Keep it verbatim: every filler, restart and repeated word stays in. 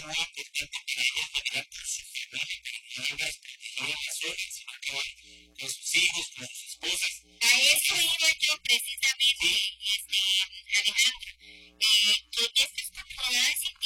muy importante para ellas venir con su familia, pero no vengan no vengan solas, sino que van con sus hijos, con sus esposas. A eso iba yo precisamente. Sí.